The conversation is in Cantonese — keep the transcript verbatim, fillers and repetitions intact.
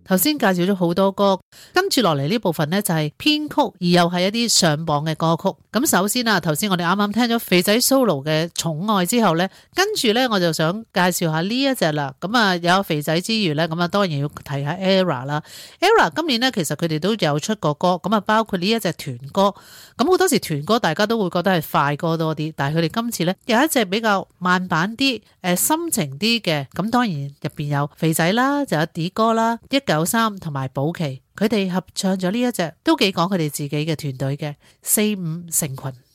頭先介紹咗好多歌，跟住落嚟呢部分呢，就係編曲而又係一啲上榜嘅歌曲。咁首先啊，頭先我哋啱啱聽咗肥仔 solo 嘅寵愛之後呢，跟住呢，我就想介紹下呢一隻啦。咁啊有肥仔之餘呢，咁啊當然要提下 Era 啦。Era 今年呢，其實佢哋都有出過歌，咁啊包括呢一隻團歌。咁好多時團歌大家都會覺得係快歌多啲，但係佢哋今次呢，有一隻比較慢版啲、誒深情啲嘅。咁當然入邊有肥仔啦，就有啲歌啦，一九三同埋保錡，佢哋合唱咗呢一隻，都幾講佢哋自己嘅團隊嘅四五成群。